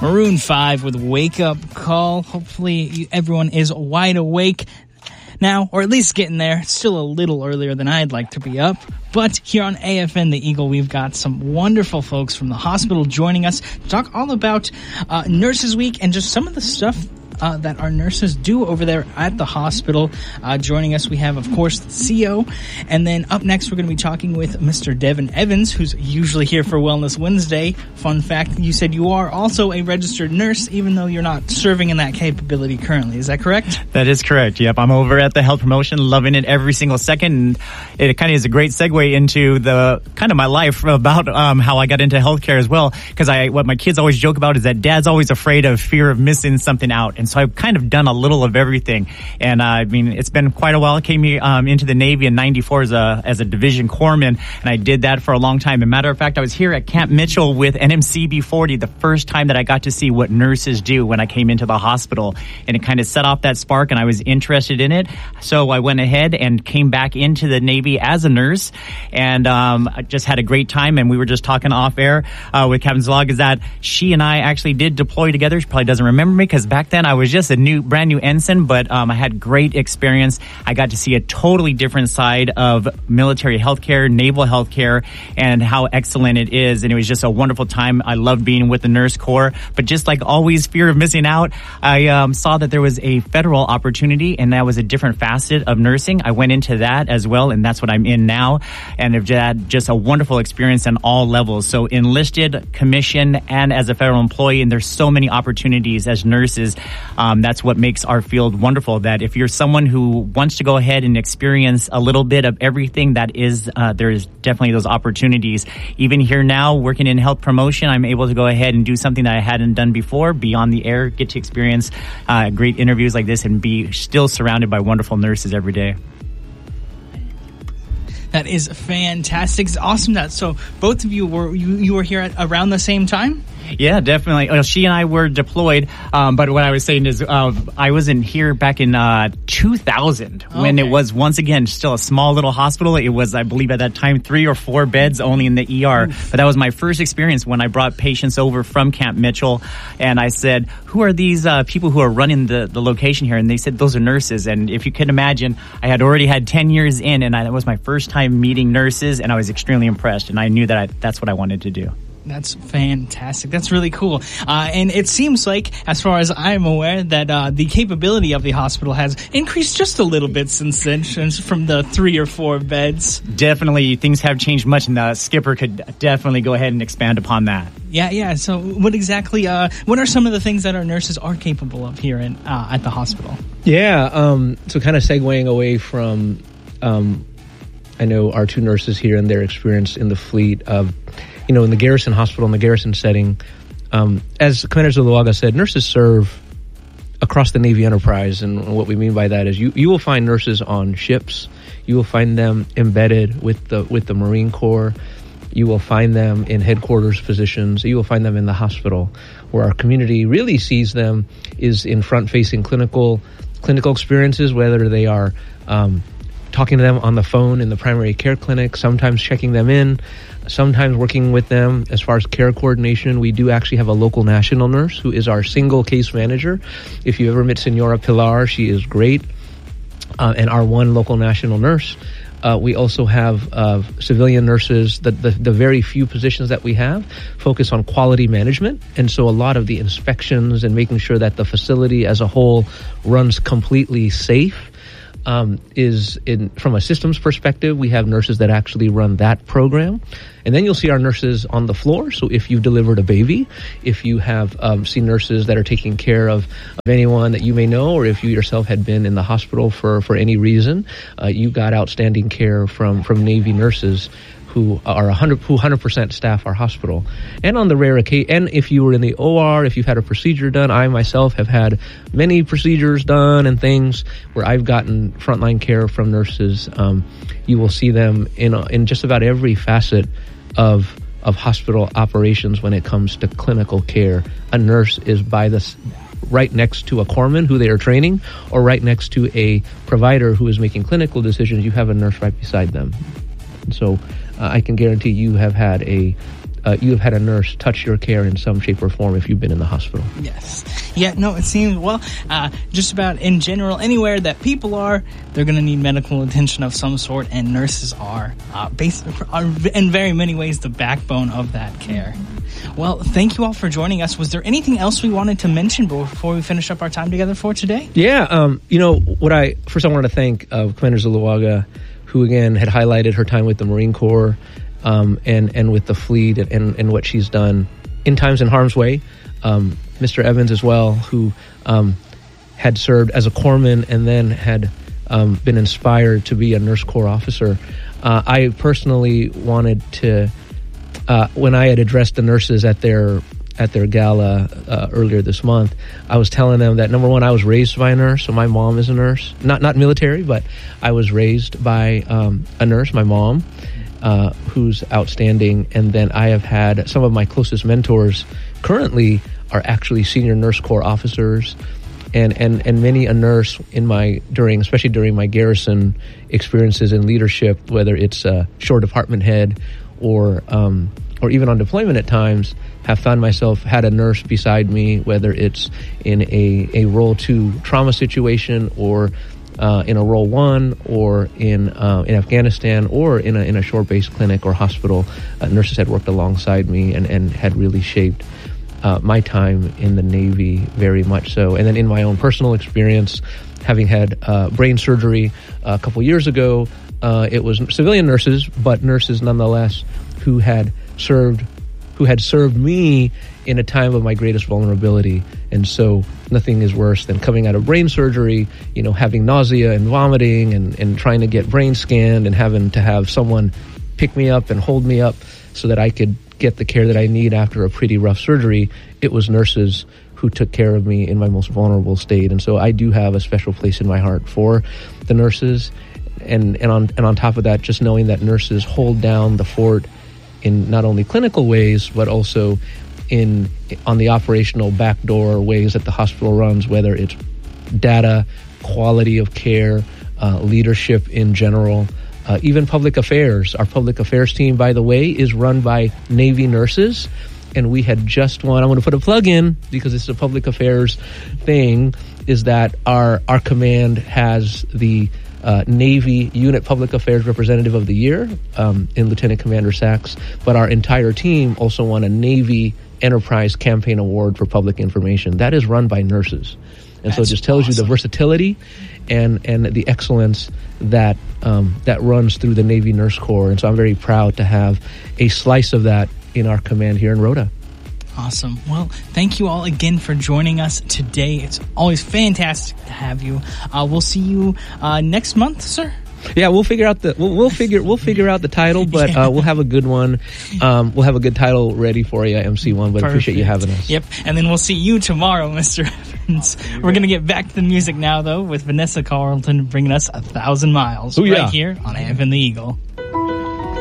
Maroon 5 with Wake Up Call. Hopefully everyone is wide awake now, or at least getting there. It's still a little earlier than I'd like to be up. But here on AFN The Eagle, we've got some wonderful folks from the hospital joining us to talk all about Nurses Week and just some of the stuff that our nurses do over there at the hospital. Joining us, we have, of course, the CEO. And then up next, we're going to be talking with Mr. Devin Evans, who's usually here for Wellness Wednesday. Fun fact, you said you are also a registered nurse, even though you're not serving in that capability currently. Is that correct? That is correct. Yep. I'm over at the health promotion, loving it every single second. And it kind of is a great segue into the kind of my life about how I got into healthcare as well. Because what my kids always joke about is that dad's always afraid of fear of missing something out. And so I've kind of done a little of everything. And I mean, it's been quite a while. I came into the Navy in '94 as a division corpsman, and I did that for a long time. As a matter of fact, I was here at Camp Mitchell with NMCB 40 the first time that I got to see what nurses do when I came into the hospital. And it kind of set off that spark, and I was interested in it. So I went ahead and came back into the Navy as a nurse, and I just had a great time. And we were just talking off air with Captain Zalog, is that she and I actually did deploy together. She probably doesn't remember me because back then I was just a brand new ensign, but I had great experience. I got to see a totally different side of military healthcare, naval healthcare, and how excellent it is. And it was just a wonderful time. I loved being with the Nurse Corps, but just like always, fear of missing out. I saw that there was a federal opportunity, and that was a different facet of nursing. I went into that as well, and that's what I'm in now. And I've had just a wonderful experience on all levels. So enlisted, commission, and as a federal employee, and there's so many opportunities as nurses. That's what makes our field wonderful, that if you're someone who wants to go ahead and experience a little bit of everything, that is, there's definitely those opportunities. Even here now, working in health promotion, I'm able to go ahead and do something that I hadn't done before, be on the air, get to experience great interviews like this, and be still surrounded by wonderful nurses every day. That is fantastic. It's awesome that so both of you were here at around the same time? Yeah, definitely. She and I were deployed, but what I was saying is I wasn't here back in 2000 when it was, once again, still a small little hospital. It was, I believe at that time, 3 or 4 beds only in the ER. But that was my first experience when I brought patients over from Camp Mitchell. And I said, who are these people who are running the location here? And they said, those are nurses. And if you can imagine, I had already had 10 years in, and that was my first time meeting nurses, and I was extremely impressed. And I knew that that's what I wanted to do. That's fantastic. That's really cool. And it seems like, as far as I'm aware, that the capability of the hospital has increased just a little bit since then, from the 3 or 4 beds. Definitely, things have changed much, and the skipper could definitely go ahead and expand upon that. Yeah. So what exactly, what are some of the things that our nurses are capable of here at the hospital? Yeah, so kind of segueing away from, I know our 2 nurses here and their experience in the fleet of, in the garrison hospital, in the garrison setting, as Commander Zuluaga said, nurses serve across the Navy enterprise. And what we mean by that is you will find nurses on ships. You will find them embedded with the Marine Corps. You will find them in headquarters positions. You will find them in the hospital. Where our community really sees them is in front-facing clinical experiences, whether they are talking to them on the phone in the primary care clinic, sometimes checking them in, sometimes working with them as far as care coordination. We do actually have a local national nurse who is our single case manager. If you ever met Senora Pilar, she is great, and our one local national nurse. We also have civilian nurses. The very few positions that we have focus on quality management, and so a lot of the inspections and making sure that the facility as a whole runs completely safe. Is from a systems perspective, we have nurses that actually run that program. And then you'll see our nurses on the floor. So if you've delivered a baby, if you have seen nurses that are taking care of anyone that you may know, or if you yourself had been in the hospital for any reason, you got outstanding care from Navy nurses who 100% staff our hospital. And on the rare occasion, and if you were in the OR, if you've had a procedure done, I myself have had many procedures done and things where I've gotten frontline care from nurses. You will see them in just about every facet of hospital operations when it comes to clinical care. A nurse is right next to a corpsman who they are training, or right next to a provider who is making clinical decisions. You have a nurse right beside them. And so I can guarantee you have had a you have had a nurse touch your care in some shape or form if you've been in the hospital. Yes. Yeah, no, it seems, well, just about in general, anywhere that people are, they're going to need medical attention of some sort, and nurses are in very many ways the backbone of that care. Well, thank you all for joining us. Was there anything else we wanted to mention before we finish up our time together for today? Yeah, first I wanted to thank Commander Zuluaga, who again had highlighted her time with the Marine Corps and with the fleet and what she's done in times in harm's way. Mr. Evans as well, who had served as a corpsman and then had been inspired to be a Nurse Corps officer. I personally wanted to, when I had addressed the nurses at their gala earlier this month, I was telling them that, number one, I was raised by a nurse, so my mom is a nurse. Not military, but I was raised by a nurse, my mom, who's outstanding. And then I have had some of my closest mentors currently are actually senior Nurse Corps officers, and many a nurse especially during my garrison experiences in leadership, whether it's a shore department head or even on deployment at times, have found myself had a nurse beside me, whether it's in a Role 2 trauma situation or in a Role 1 or in Afghanistan or in a shore-based clinic or hospital. Nurses had worked alongside me and had really shaped my time in the Navy very much so. And then in my own personal experience, having had brain surgery a couple years ago, it was civilian nurses, but nurses nonetheless who had served me in a time of my greatest vulnerability. And so nothing is worse than coming out of brain surgery, having nausea and vomiting and trying to get brain scanned and having to have someone pick me up and hold me up so that I could get the care that I need after a pretty rough surgery. It was nurses who took care of me in my most vulnerable state. And so I do have a special place in my heart for the nurses. And on top of that, just knowing that nurses hold down the fort in not only clinical ways, but also on the operational backdoor ways that the hospital runs, whether it's data, quality of care, leadership in general, even public affairs. Our public affairs team, by the way, is run by Navy nurses. And we had just won, I'm going to put a plug in because it's a public affairs thing, is that our command has the Navy Unit Public Affairs Representative of the Year in Lieutenant Commander Sachs, but our entire team also won a Navy Enterprise Campaign Award for Public Information. That is run by nurses. And so it just tells you the versatility and the excellence that runs through the Navy Nurse Corps. And so I'm very proud to have a slice of that in our command here in Rota. Awesome. Well, thank you all again for joining us today. It's always fantastic to have you. We'll see you next month, sir. Yeah, we'll figure out we'll figure out the title, but we'll have a good one. We'll have a good title ready for you, MC1. But appreciate you having us. Yep, and then we'll see you tomorrow, Mr. Evans. We're gonna get back to the music now, though, with Vanessa Carlton bringing us 1,000 Miles right here on AFN the Eagle.